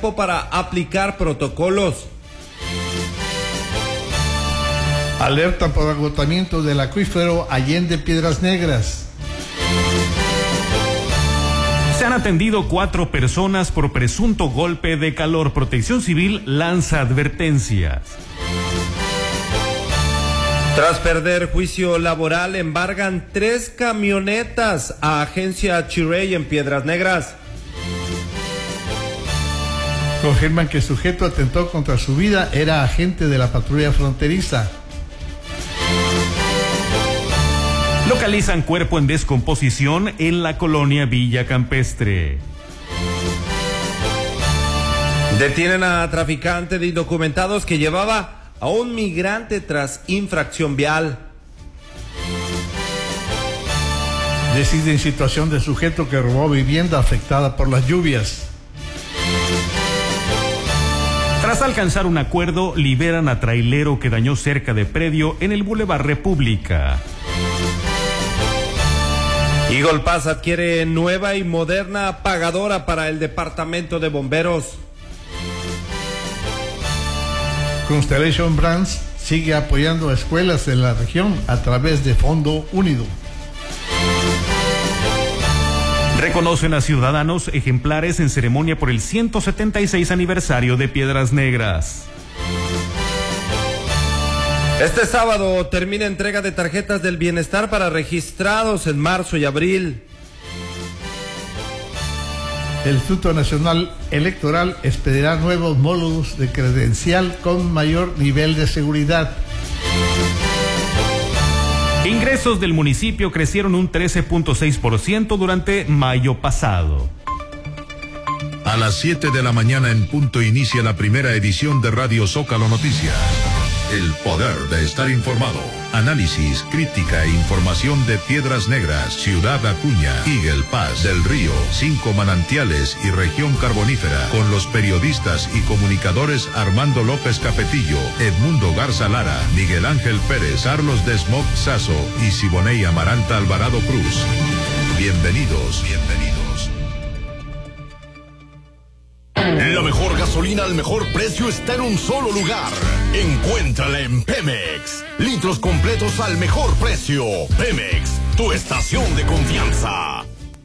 tiempo para aplicar protocolos. Alertan por agotamiento del acuífero Allende Piedras Negras. Se han atendido 4 personas por presunto golpe de calor. Protección Civil lanza advertencias. Tras perder juicio laboral, embargan 3 camionetas a agencia Chirey en Piedras Negras. Confirman que el sujeto atentó contra su vida, era agente de la patrulla fronteriza. Localizan cuerpo en descomposición en la colonia Villa Campestre. Detienen a traficante de indocumentados que llevaba a un migrante tras infracción vial. Deciden situación de sujeto que robó vivienda afectada por las lluvias. Tras alcanzar un acuerdo, liberan a trailero que dañó cerca de predio en el Boulevard República. Eagle Pass adquiere nueva y moderna apagadora para el departamento de bomberos. Constellation Brands sigue apoyando a escuelas en la región a través de Fondo Unido. Reconocen a ciudadanos ejemplares en ceremonia por el 176 aniversario de Piedras Negras. Este sábado termina entrega de tarjetas del bienestar para registrados en marzo y abril. El Instituto Nacional Electoral expedirá nuevos módulos de credencial con mayor nivel de seguridad. Ingresos del municipio crecieron un 13.6% durante mayo pasado. A las 7 de la mañana en punto inicia la primera edición de Radio Zócalo Noticias. El poder de estar informado. Análisis, crítica e información de Piedras Negras, Ciudad Acuña, Eagle Pass, Del Río, 5 Manantiales y Región Carbonífera, con los periodistas y comunicadores Armando López Capetillo, Edmundo Garza Lara, Miguel Ángel Pérez, Carlos Desmog Sazo y Siboney Amaranta Alvarado Cruz. Bienvenidos. La mejor gasolina al mejor precio está en un solo lugar. Encuéntrala en Pemex. Litros completos al mejor precio. Pemex, tu estación de confianza.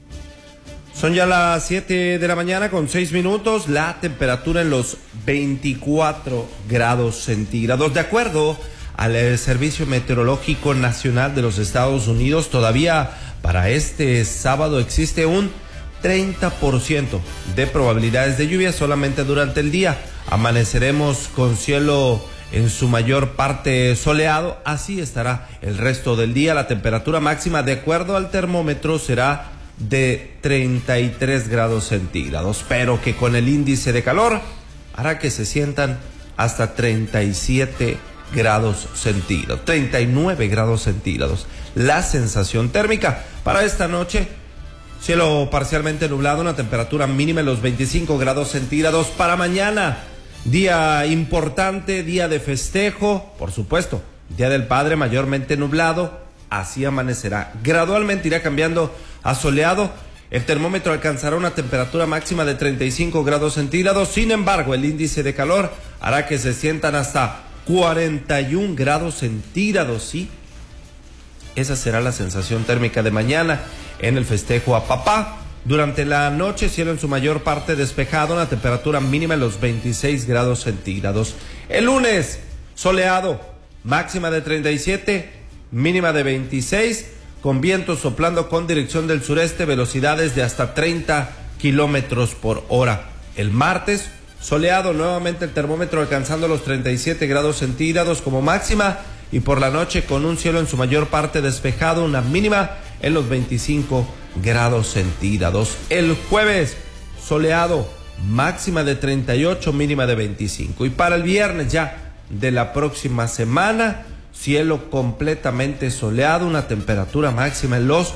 Son ya las 7 de la mañana con 6 minutos. La temperatura en los 24 grados centígrados. De acuerdo al Servicio Meteorológico Nacional de los Estados Unidos, todavía para este sábado existe un 30% de probabilidades de lluvia solamente durante el día. Amaneceremos con cielo en su mayor parte soleado, así estará el resto del día. La temperatura máxima, de acuerdo al termómetro, será de 33 grados centígrados, pero que con el índice de calor hará que se sientan hasta 37 grados centígrados, 39 grados centígrados. La sensación térmica para esta noche: cielo parcialmente nublado, una temperatura mínima en los 25 grados centígrados. Para mañana, día importante, día de festejo, por supuesto, Día del Padre, mayormente nublado, así amanecerá. Gradualmente irá cambiando a soleado. El termómetro alcanzará una temperatura máxima de 35 grados centígrados. Sin embargo, el índice de calor hará que se sientan hasta 41 grados centígrados, ¿sí? Esa será la sensación térmica de mañana en el festejo a papá. Durante la noche, cielo en su mayor parte despejado, una temperatura mínima en los 26 grados centígrados. El lunes, soleado, máxima de 37, mínima de 26, con vientos soplando con dirección del sureste, velocidades de hasta 30 kilómetros por hora. El martes, soleado, nuevamente el termómetro alcanzando los 37 grados centígrados como máxima, y por la noche con un cielo en su mayor parte despejado, una mínima en los 25 grados centígrados. El jueves, soleado, máxima de 38, mínima de 25. Y para el viernes ya de la próxima semana, cielo completamente soleado, una temperatura máxima en los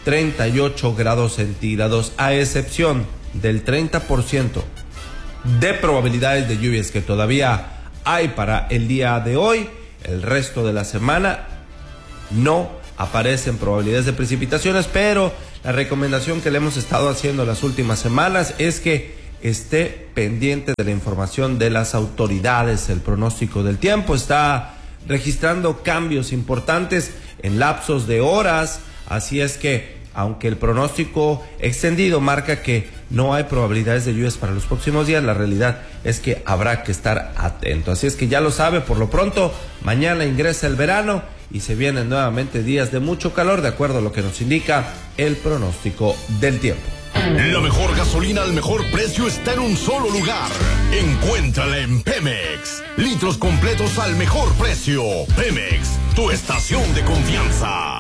38 grados centígrados, a excepción del 30% de probabilidades de lluvias que todavía hay para el día de hoy. El resto de la semana no aparecen probabilidades de precipitaciones, pero la recomendación que le hemos estado haciendo las últimas semanas es que esté pendiente de la información de las autoridades. El pronóstico del tiempo está registrando cambios importantes en lapsos de horas, así es que aunque el pronóstico extendido marca que no hay probabilidades de lluvias para los próximos días, la realidad es que habrá que estar atento. Así es que ya lo sabe, por lo pronto, mañana ingresa el verano y se vienen nuevamente días de mucho calor, de acuerdo a lo que nos indica el pronóstico del tiempo. La mejor gasolina al mejor precio está en un solo lugar. Encuéntrala en Pemex. Litros completos al mejor precio. Pemex, tu estación de confianza.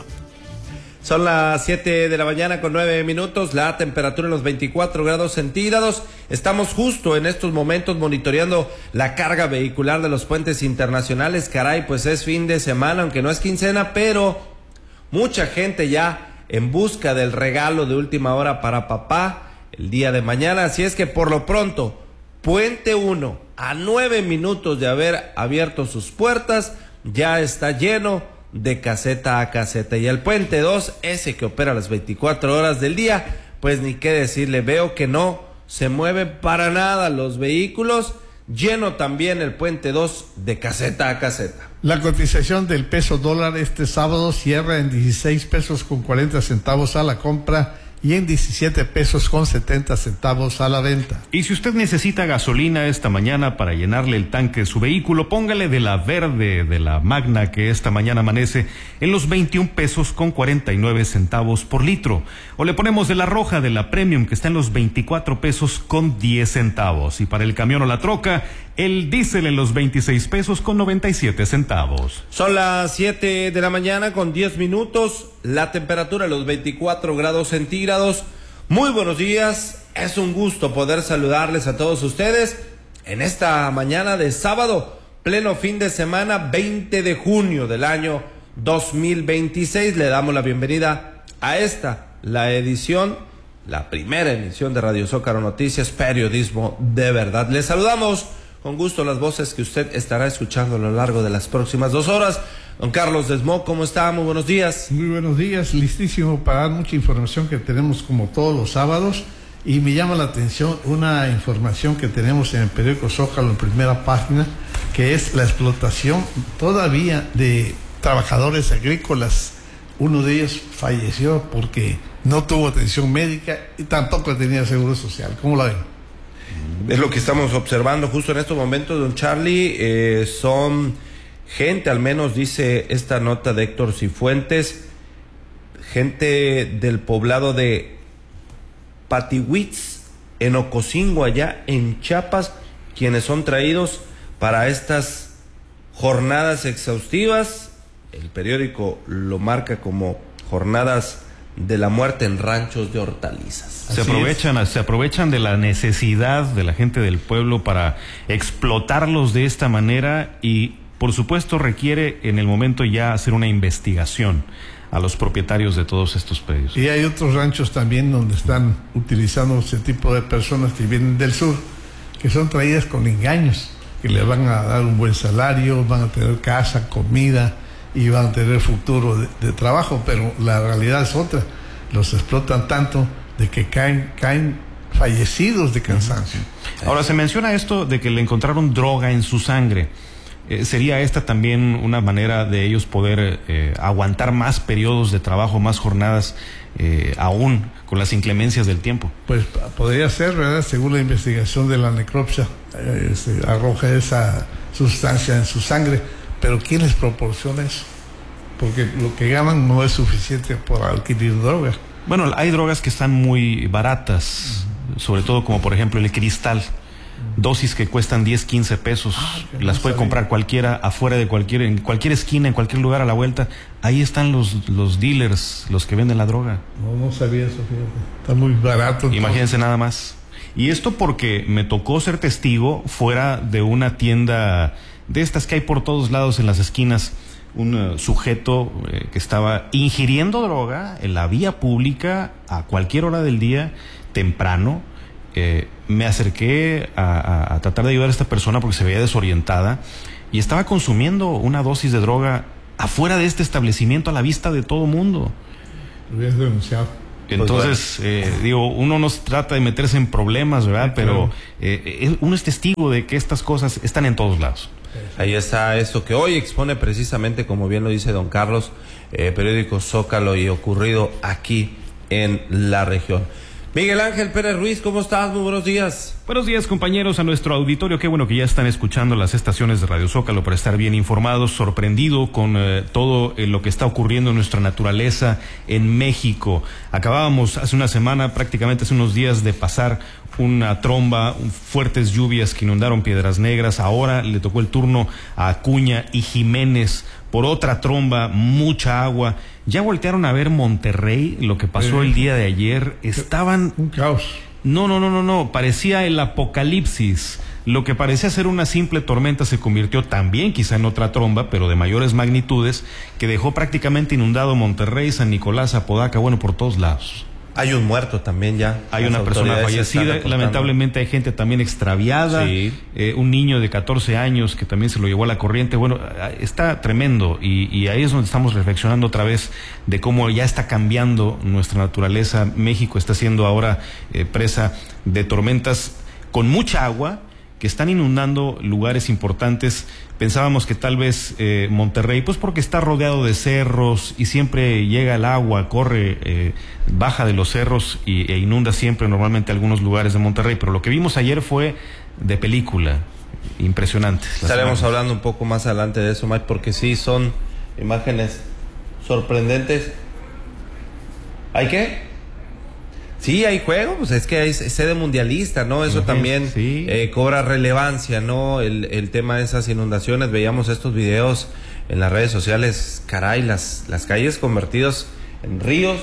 Son las 7 de la mañana con 9 minutos, la temperatura en los 24 grados centígrados. Estamos justo en estos momentos monitoreando la carga vehicular de los puentes internacionales. Caray, pues es fin de semana, aunque no es quincena, pero mucha gente ya en busca del regalo de última hora para papá el día de mañana. Así es que por lo pronto, Puente 1, a 9 minutos de haber abierto sus puertas, ya está lleno de caseta a caseta. Y el Puente 2, ese que opera las 24 horas del día, pues ni qué decirle, veo que no se mueven para nada los vehículos. Lleno también el Puente 2 de caseta a caseta. La cotización del peso dólar este sábado cierra en 16 pesos con 40 centavos a la compra y en 17 pesos con 70 centavos a la venta. Y si usted necesita gasolina esta mañana para llenarle el tanque de su vehículo, póngale de la verde, de la Magna, que esta mañana amanece en los 21 pesos con 49 centavos por litro. O le ponemos de la roja, de la Premium, que está en los 24 pesos con 10 centavos. Y para el camión o la troca, el diésel en los 26 pesos con 97 centavos. Son las 7 de la mañana con 10 minutos, la temperatura en los 24 grados centígrados. Muy buenos días, es un gusto poder saludarles a todos ustedes en esta mañana de sábado, pleno fin de semana, 20 de junio del año 2026. Le damos la bienvenida a la primera emisión de Radio Zócalo Noticias, periodismo de verdad. Les saludamos con gusto las voces que usted estará escuchando a lo largo de las próximas 2 horas. Don Carlos Desmo, ¿cómo está? Muy buenos días. Muy buenos días, listísimo para dar mucha información que tenemos como todos los sábados. Y me llama la atención una información que tenemos en el periódico Zócalo en primera página, que es la explotación todavía de trabajadores agrícolas. Uno de ellos falleció porque no tuvo atención médica y tampoco tenía seguro social. ¿Cómo la ven? Es lo que estamos observando justo en estos momentos, don Charlie. Son gente, al menos dice esta nota de Héctor Cifuentes, gente del poblado de Patihuitz, en Ocosingo, allá en Chiapas, quienes son traídos para estas jornadas exhaustivas. El periódico lo marca como jornadas de la muerte en ranchos de hortalizas. Se aprovechan de la necesidad de la gente del pueblo para explotarlos de esta manera y, por supuesto, requiere en el momento ya hacer una investigación a los propietarios de todos estos predios. Y hay otros ranchos también donde están utilizando ese tipo de personas que vienen del sur, que son traídas con engaños, que les van a dar un buen salario, van a tener casa, comida y van a tener futuro de trabajo, pero la realidad es otra. Los explotan tanto de que caen fallecidos de cansancio. Ahora, se menciona esto de que le encontraron droga en su sangre. ¿Sería esta también una manera de ellos poder aguantar más periodos de trabajo, más jornadas, aún con las inclemencias del tiempo? Pues podría ser, ¿verdad? Según la investigación de la necropsia, se arroja esa sustancia en su sangre. Pero ¿quién les proporciona eso? Porque lo que ganan no es suficiente para adquirir droga. Bueno, hay drogas que están muy baratas, sobre todo como por ejemplo el cristal. Dosis que cuestan 10, 15 pesos. Las puede comprar cualquiera afuera de en cualquier esquina, en cualquier lugar a la vuelta. Ahí están los dealers, los que venden la droga. No sabía eso, fíjate. Está muy barato. Imagínense nada más. Y esto porque me tocó ser testigo fuera de una tienda de estas que hay por todos lados en las esquinas, un sujeto que estaba ingiriendo droga en la vía pública a cualquier hora del día, temprano. Me acerqué a tratar de ayudar a esta persona porque se veía desorientada y estaba consumiendo una dosis de droga afuera de este establecimiento a la vista de todo mundo. Lo hubieras denunciado. Entonces, uno no trata de meterse en problemas, ¿verdad? Pero uno es testigo de que estas cosas están en todos lados. Ahí está esto que hoy expone precisamente, como bien lo dice don Carlos, periódico Zócalo, y ocurrido aquí en la región. Miguel Ángel Pérez Ruiz, ¿cómo estás? Muy buenos días. Buenos días, compañeros, a nuestro auditorio. Qué bueno que ya están escuchando las estaciones de Radio Zócalo para estar bien informados. Sorprendido con todo lo que está ocurriendo en nuestra naturaleza en México. Acabábamos hace una semana, prácticamente hace unos días, de pasar una tromba, fuertes lluvias que inundaron Piedras Negras. Ahora le tocó el turno a Acuña y Jiménez por otra tromba, mucha agua. Ya voltearon a ver Monterrey, lo que pasó el día de ayer. Estaban... un caos. No. Parecía el apocalipsis. Lo que parecía ser una simple tormenta se convirtió también quizá en otra tromba, pero de mayores magnitudes, que dejó prácticamente inundado Monterrey, San Nicolás, Apodaca, bueno, por todos lados. Hay un muerto también ya. Hay una persona fallecida, lamentablemente hay gente también extraviada, sí. Un niño de 14 años que también se lo llevó a la corriente. Bueno, está tremendo y ahí es donde estamos reflexionando otra vez de cómo ya está cambiando nuestra naturaleza. México está siendo ahora presa de tormentas con mucha agua que están inundando lugares importantes. Pensábamos que tal vez Monterrey, pues porque está rodeado de cerros y siempre llega el agua, corre, baja de los cerros e inunda siempre normalmente algunos lugares de Monterrey, pero lo que vimos ayer fue de película, impresionante. Estaremos hablando un poco más adelante de eso, Mike, porque sí son imágenes sorprendentes. ¿Hay qué? Sí, hay juego, pues es que hay sede mundialista, ¿no? Eso también sí. Cobra relevancia, ¿no? El tema de esas inundaciones. Veíamos estos videos en las redes sociales, caray, las calles convertidas en ríos.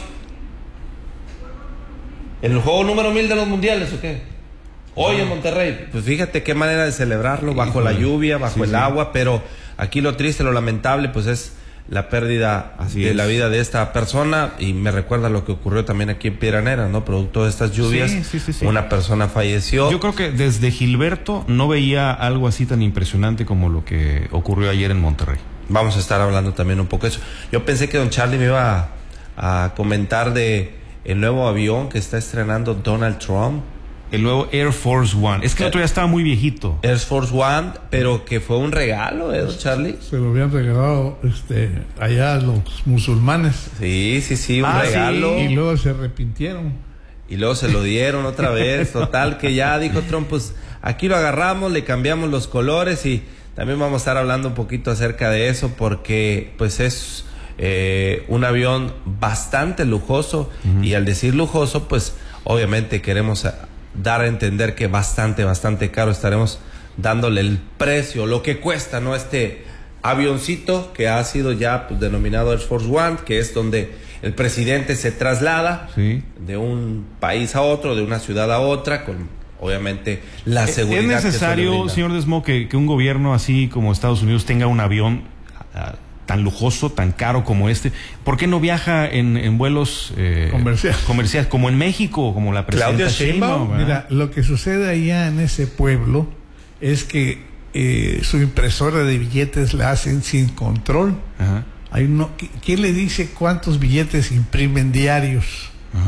¿El juego número 1000 de los mundiales o qué? Hoy en Monterrey. Pues fíjate qué manera de celebrarlo, bajo la lluvia, bajo el agua, pero aquí lo triste, lo lamentable, pues es la pérdida la vida de esta persona, y me recuerda lo que ocurrió también aquí en Piedras Negras, ¿no? Producto de estas lluvias, sí. Una persona falleció. Yo creo que desde Gilberto no veía algo así tan impresionante como lo que ocurrió ayer en Monterrey. Vamos a estar hablando también un poco de eso. Yo pensé que don Charlie me iba a comentar de el nuevo avión que está estrenando Donald Trump. El nuevo Air Force One. Es que el otro ya estaba muy viejito. Air Force One, pero que fue un regalo, don Charlie. Se lo habían regalado allá los musulmanes. Sí, un regalo. Sí. Y luego se arrepintieron. Y luego se lo dieron otra vez. Total, que ya dijo Trump, pues aquí lo agarramos, le cambiamos los colores, y también vamos a estar hablando un poquito acerca de eso, porque pues es un avión bastante lujoso, y al decir lujoso, pues obviamente queremos dar a entender que bastante caro. Estaremos dándole el precio, lo que cuesta, ¿no? Este avioncito que ha sido ya pues denominado Air Force One, que es donde el presidente se traslada de un país a otro, de una ciudad a otra, con obviamente la seguridad. ¿Es necesario, señor Desmo, que un gobierno así como Estados Unidos tenga un avión tan lujoso, tan caro como este? ¿Por qué no viaja en vuelos comerciales, como en México, como la presidenta Claudia Sheinbaum? Mira, lo que sucede allá en ese pueblo es que su impresora de billetes la hacen sin control. Ajá. ¿Quién le dice cuántos billetes imprimen diarios?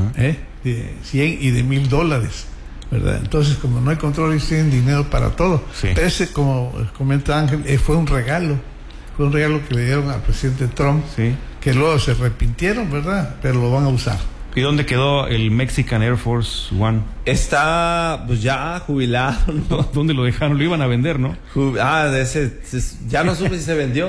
De 100 y de $1,000, ¿verdad? Entonces, como no hay control, ellos tienen dinero para todo. Sí. Pero ese, como comenta Ángel, fue un regalo. Fue un regalo que le dieron al presidente Trump, que luego se arrepintieron, ¿verdad? Pero lo van a usar. ¿Y dónde quedó el Mexican Air Force One? Está pues ya jubilado, ¿no? ¿Dónde lo dejaron? Lo iban a vender, ¿no? Ya no supe si se vendió.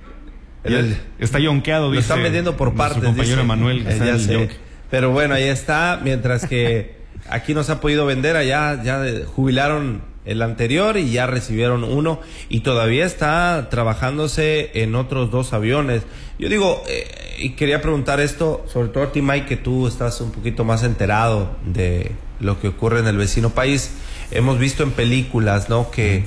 Está yonkeado, lo dice. Están vendiendo por partes. Su compañero dice Emanuel. Ya sé. Pero bueno, ahí está. Mientras que aquí no se ha podido vender, allá ya jubilaron el anterior y ya recibieron uno, y todavía está trabajándose en otros 2 aviones. Yo digo, y quería preguntar esto, sobre todo a ti, Mike, que tú estás un poquito más enterado de lo que ocurre en el vecino país. Hemos visto en películas, ¿no?, que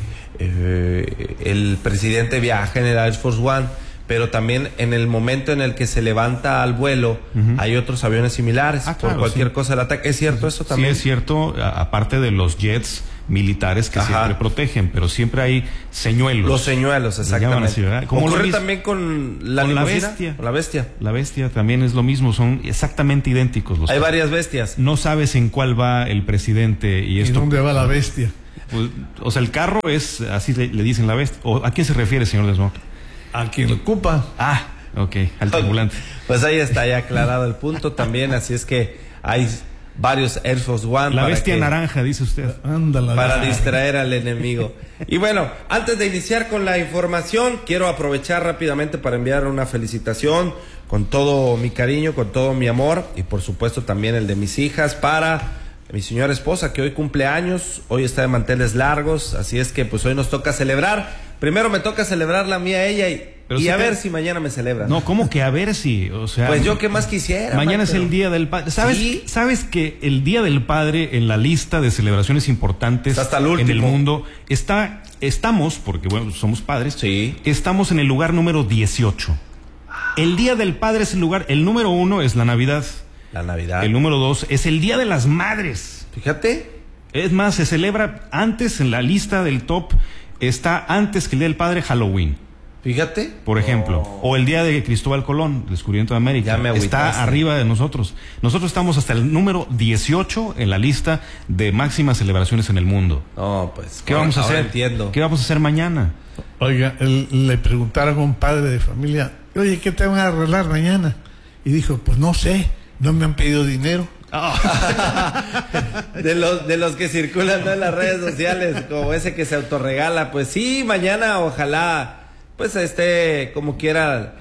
el presidente viaja en el Air Force One, pero también en el momento en el que se levanta al vuelo, hay otros aviones similares. Claro, por cualquier cosa el ataque. ¿Es cierto eso también? Sí, es cierto. Aparte de los jets militares que siempre protegen, pero siempre hay señuelos. Los señuelos, exactamente. Así, ¿verdad? Ocurre también con la bestia. Con la bestia. La bestia también es lo mismo, son exactamente idénticos los Hay tres. varias bestias. No sabes en cuál va el presidente y esto. ¿Y dónde va la bestia? Pues, o sea, el carro es, así le dicen la bestia. ¿O a quién se refiere, señor Desmond? A quien lo ocupa. Ah, ok, al tripulante. Pues ahí está ya aclarado el punto también, así es que hay varios Air Force One. La bestia naranja, dice usted. Ándala. Para distraer al enemigo. Y bueno, antes de iniciar con la información, quiero aprovechar rápidamente para enviar una felicitación con todo mi cariño, con todo mi amor y por supuesto también el de mis hijas para mi señora esposa que hoy cumple años, hoy está de manteles largos, así es que pues hoy nos toca celebrar. Primero me toca celebrar la mía a ella y a ver si mañana me celebran. No, ¿cómo que a ver si? O sea, pues yo qué más quisiera. Mañana es el Día del Padre. ¿Sabes? ¿Sí? ¿Sabes que el Día del Padre en la lista de celebraciones importantes hasta el último en el mundo estamos, porque bueno, somos padres, sí, estamos en el lugar número 18. El Día del Padre es el número 1 es la Navidad. La Navidad. El número 2 es el Día de las Madres. Fíjate. Es más, se celebra antes en la lista del top, está antes que el Día del Padre Halloween. Fíjate. Por ejemplo. O el día de Cristóbal Colón, descubrimiento de América. Ya me agüitaste. Está arriba de nosotros. Nosotros estamos hasta el número 18 en la lista de máximas celebraciones en el mundo. No, pues. ¿Qué vamos a hacer? Entiendo. ¿Qué vamos a hacer mañana? Oiga, le preguntaron a un padre de familia, oye, ¿qué te van a arreglar mañana? Y dijo, pues no sé, no me han pedido dinero. de los que circulan, ¿no?, en las redes sociales, como ese que se autorregala. Pues sí, mañana ojalá pues esté como quiera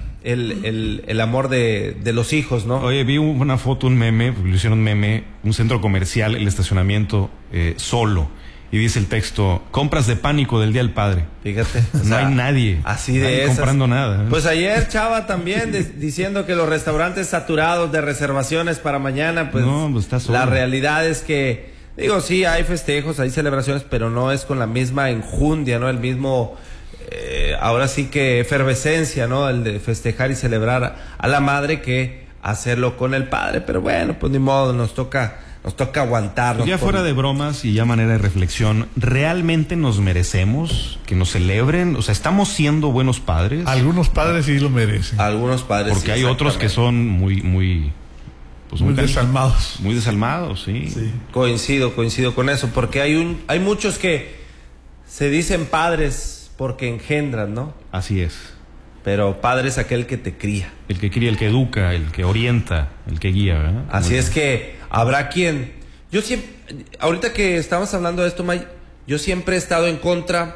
el amor de los hijos, ¿no? Oye, vi una foto, un meme, lo hicieron meme, un centro comercial, el estacionamiento solo. Y dice el texto, compras de pánico del Día del Padre. Fíjate. No hay nadie. Así de esas. Comprando nada. Pues ayer Chava también diciendo que los restaurantes saturados de reservaciones para mañana, pues, no, pues está solo. La realidad es que, digo, sí, hay festejos, hay celebraciones, pero no es con la misma enjundia, ¿no? El mismo, ahora sí que efervescencia, ¿no? El de festejar y celebrar a la madre que hacerlo con el padre. Pero bueno, pues ni modo, nos toca aguantarnos. Ya fuera de bromas y ya manera de reflexión, ¿realmente nos merecemos que nos celebren? O sea, ¿estamos siendo buenos padres? Algunos padres sí lo merecen. Algunos padres. Porque sí, hay otros que son muy desalmados. Muy desalmados, sí. Coincido con eso, porque hay muchos que se dicen padres porque engendran, ¿no? Así es. Pero padre es aquel que te cría. El que cría, el que educa, el que orienta, el que guía, ¿verdad? Así es que habrá quien... Yo siempre... Ahorita que estabas hablando de esto, May, yo siempre he estado en contra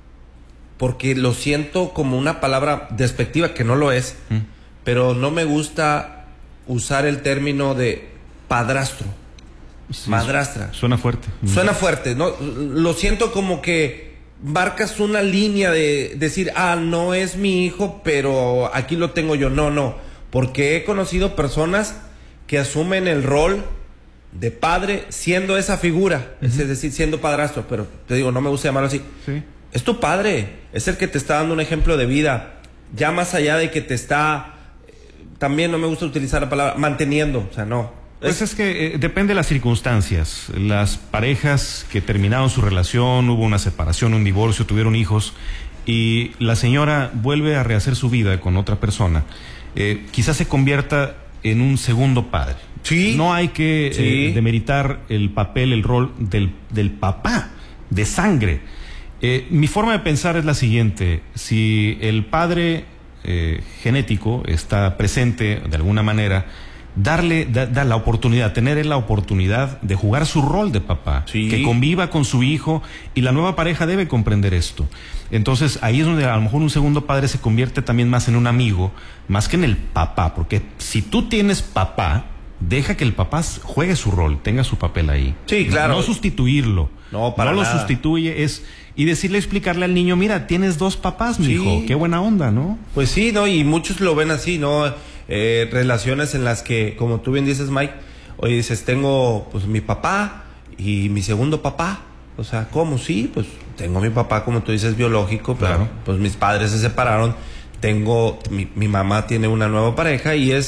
porque lo siento como una palabra despectiva, que no lo es, pero no me gusta usar el término de padrastro, sí, madrastra. Suena fuerte. Suena fuerte, ¿no? Lo siento como que marcas una línea de decir, no es mi hijo, pero aquí lo tengo yo. No, porque he conocido personas que asumen el rol de padre siendo esa figura, es decir, siendo padrastro, pero te digo, no me gusta llamarlo así. Sí. Es tu padre, es el que te está dando un ejemplo de vida, ya más allá de que te está, también no me gusta utilizar la palabra manteniendo, o sea, no. Pues es que depende de las circunstancias. Las parejas que terminaron su relación, hubo una separación, un divorcio, tuvieron hijos y la señora vuelve a rehacer su vida con otra persona, quizás se convierta en un segundo padre. Sí. No hay que demeritar el papel, el rol del papá, de sangre. Mi forma de pensar es la siguiente: si el padre genético está presente de alguna manera, darle la oportunidad, tener él la oportunidad de jugar su rol de papá, que conviva con su hijo, y la nueva pareja debe comprender esto. Entonces ahí es donde a lo mejor un segundo padre se convierte también más en un amigo, más que en el papá, porque si tú tienes papá, deja que el papá juegue su rol, tenga su papel ahí. Sí, claro. No sustituirlo. No, para nada. Lo sustituye, y decirle, explicarle al niño, mira, tienes dos papás, mijo, qué buena onda, ¿no? Pues sí, ¿no? Y muchos lo ven así, ¿no? Relaciones en las que, como tú bien dices, Mike, oye, dices, tengo pues mi papá y mi segundo papá. O sea, ¿cómo? Sí, pues tengo mi papá, como tú dices, biológico, pero pues mis padres se separaron. Mi mamá tiene una nueva pareja y es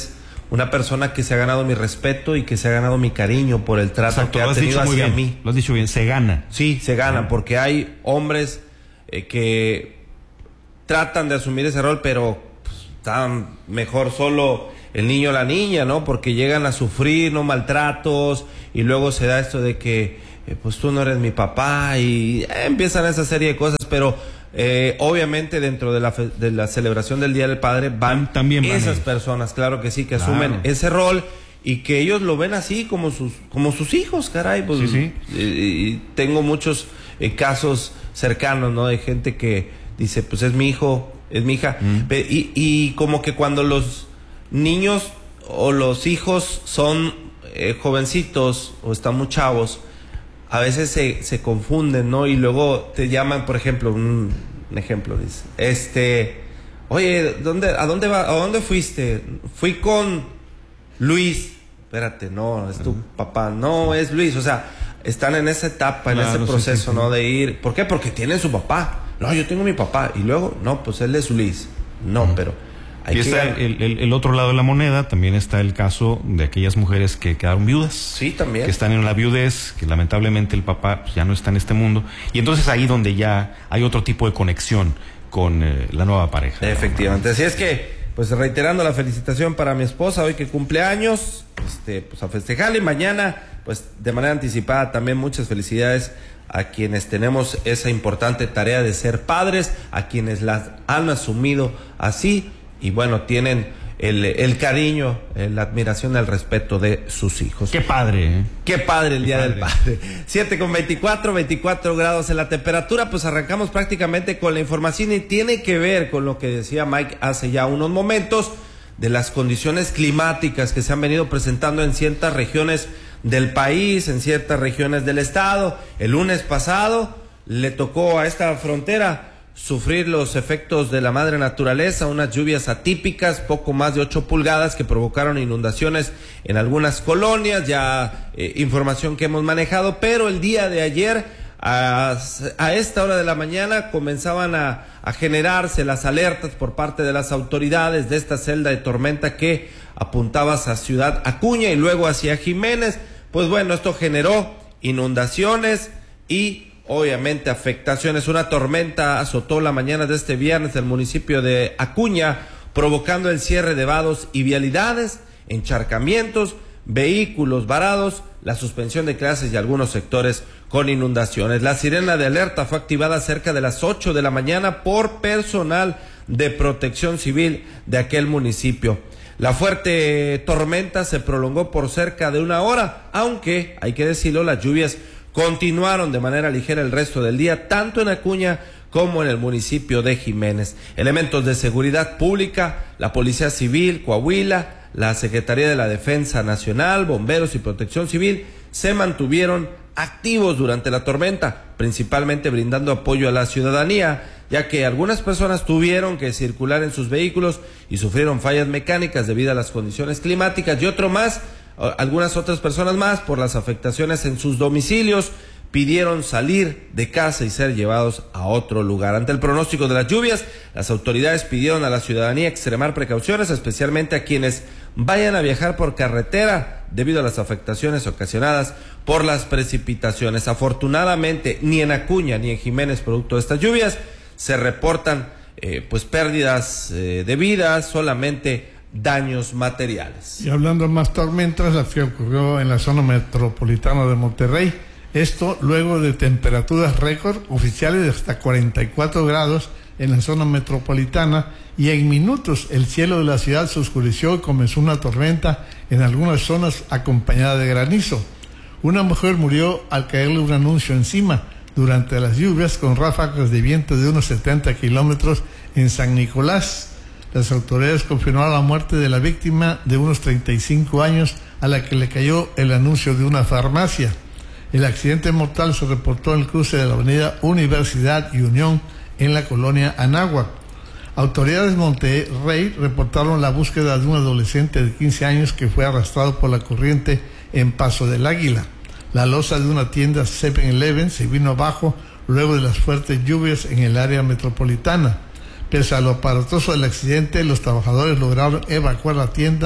una persona que se ha ganado mi respeto y que se ha ganado mi cariño por el trato. Exacto, que ha tenido hacia mí. Lo has dicho bien, se gana. Sí, se gana, porque hay hombres que tratan de asumir ese rol, pero pues, están mejor solo el niño o la niña, ¿no? Porque llegan a sufrir, ¿no? Maltratos, y luego se da esto de que pues tú no eres mi papá, y empiezan esa serie de cosas, pero obviamente dentro de la celebración del Día del Padre van también esas personas, claro que sí, que asumen ese rol y que ellos lo ven así como sus hijos, caray, pues sí. Y tengo muchos casos cercanos, ¿no? De gente que dice, pues es mi hijo, es mi hija, y como que cuando los niños o los hijos son jovencitos o están muy chavos, a veces se confunden, ¿no? Y luego te llaman, por ejemplo, un ejemplo, dice, oye, ¿a dónde fuiste? Fui con Luis. Espérate, no, es tu papá. No, es Luis. O sea, están en esa etapa, en ese proceso, ¿no? De ir. ¿Por qué? Porque tienen su papá. No, yo tengo mi papá. Y luego, no, pues él es Luis. No, pero... Y está el otro lado de la moneda, también está el caso de aquellas mujeres que quedaron viudas. Sí, también. Que están en la viudez, que lamentablemente el papá pues, ya no está en este mundo. Y entonces ahí donde ya hay otro tipo de conexión con la nueva pareja. Efectivamente. Así es que, pues reiterando la felicitación para mi esposa, hoy que cumple años, pues a festejarle. Y mañana, pues de manera anticipada también muchas felicidades a quienes tenemos esa importante tarea de ser padres, a quienes las han asumido así. Y bueno, tienen el cariño, la admiración, el respeto de sus hijos. Qué padre, ¿eh? Qué padre el Día del Padre. 7:24 grados en la temperatura. Pues arrancamos prácticamente con la información y tiene que ver con lo que decía Mike hace ya unos momentos de las condiciones climáticas que se han venido presentando en ciertas regiones del país, en ciertas regiones del estado. El lunes pasado le tocó a esta frontera sufrir los efectos de la madre naturaleza, unas lluvias atípicas, poco más de 8 pulgadas que provocaron inundaciones en algunas colonias, ya información que hemos manejado, pero el día de ayer, a esta hora de la mañana, comenzaban a generarse las alertas por parte de las autoridades de esta celda de tormenta que apuntaba hacia Ciudad Acuña y luego hacia Jiménez. Pues bueno, esto generó inundaciones y obviamente afectaciones. Una tormenta azotó la mañana de este viernes el municipio de Acuña, provocando el cierre de vados y vialidades, encharcamientos, vehículos varados, la suspensión de clases y algunos sectores con inundaciones. La sirena de alerta fue activada cerca de las 8 de la mañana por personal de protección civil de aquel municipio. La fuerte tormenta se prolongó por cerca de 1 hora, aunque, hay que decirlo, las lluvias continuaron de manera ligera el resto del día, tanto en Acuña como en el municipio de Jiménez. Elementos de seguridad pública, la Policía Civil, Coahuila, la Secretaría de la Defensa Nacional, Bomberos y Protección Civil se mantuvieron activos durante la tormenta, principalmente brindando apoyo a la ciudadanía, ya que algunas personas tuvieron que circular en sus vehículos y sufrieron fallas mecánicas debido a las condiciones climáticas, y algunas otras personas más, por las afectaciones en sus domicilios, pidieron salir de casa y ser llevados a otro lugar. Ante el pronóstico de las lluvias, las autoridades pidieron a la ciudadanía extremar precauciones, especialmente a quienes vayan a viajar por carretera debido a las afectaciones ocasionadas por las precipitaciones. Afortunadamente, ni en Acuña ni en Jiménez, producto de estas lluvias, se reportan pérdidas de vidas, solamente daños materiales. Y hablando más tormentas, la que ocurrió en la zona metropolitana de Monterrey, esto luego de temperaturas récord oficiales de hasta 44 grados en la zona metropolitana, y en minutos el cielo de la ciudad se oscureció y comenzó una tormenta en algunas zonas acompañada de granizo. Una mujer murió al caerle un anuncio encima durante las lluvias, con ráfagas de viento de unos 70 kilómetros en San Nicolás. Las autoridades confirmaron la muerte de la víctima de unos 35 años a la que le cayó el anuncio de una farmacia. El accidente mortal se reportó en el cruce de la avenida Universidad y Unión en la colonia Anáhuac. Autoridades de Monterrey reportaron la búsqueda de un adolescente de 15 años que fue arrastrado por la corriente en Paso del Águila. La losa de una tienda 7-Eleven se vino abajo luego de las fuertes lluvias en el área metropolitana. Pese a lo aparatoso del accidente, los trabajadores lograron evacuar la tienda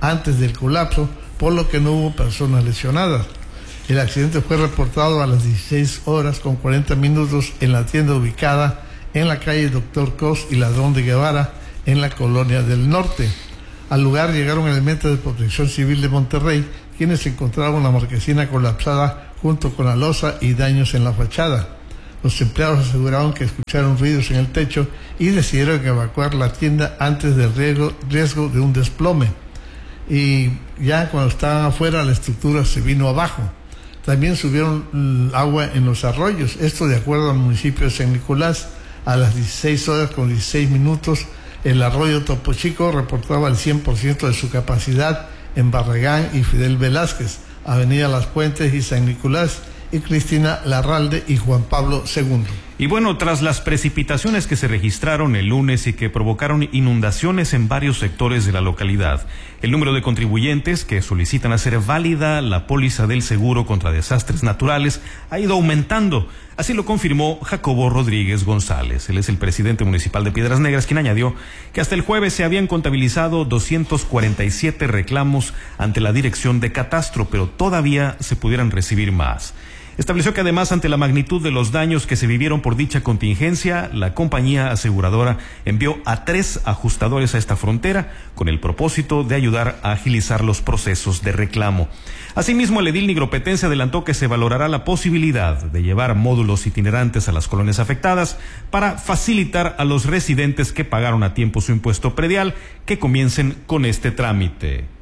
antes del colapso, por lo que no hubo personas lesionadas. El accidente fue reportado a las 16:40 en la tienda ubicada en la calle Dr. Cos y Ladrón de Guevara, en la Colonia del Norte. Al lugar llegaron elementos de Protección Civil de Monterrey, quienes encontraron la marquesina colapsada junto con la losa y daños en la fachada. Los empleados aseguraron que escucharon ruidos en el techo y decidieron evacuar la tienda antes del riesgo de un desplome. Y ya cuando estaban afuera, la estructura se vino abajo. También subieron agua en los arroyos. Esto de acuerdo al municipio de San Nicolás. A las 16:16, el arroyo Topo Chico reportaba el 100% de su capacidad en Barragán y Fidel Velázquez, Avenida Las Puentes y San Nicolás, y Cristina Larralde y Juan Pablo II. Y bueno, tras las precipitaciones que se registraron el lunes y que provocaron inundaciones en varios sectores de la localidad, el número de contribuyentes que solicitan hacer válida la póliza del seguro contra desastres naturales ha ido aumentando. Así lo confirmó Jacobo Rodríguez González. Él es el presidente municipal de Piedras Negras, quien añadió que hasta el jueves se habían contabilizado 247 reclamos ante la Dirección de Catastro, pero todavía se pudieran recibir más. Estableció que además, ante la magnitud de los daños que se vivieron por dicha contingencia, la compañía aseguradora envió a 3 ajustadores a esta frontera con el propósito de ayudar a agilizar los procesos de reclamo. Asimismo, el edil nigropetense adelantó que se valorará la posibilidad de llevar módulos itinerantes a las colonias afectadas para facilitar a los residentes que pagaron a tiempo su impuesto predial que comiencen con este trámite.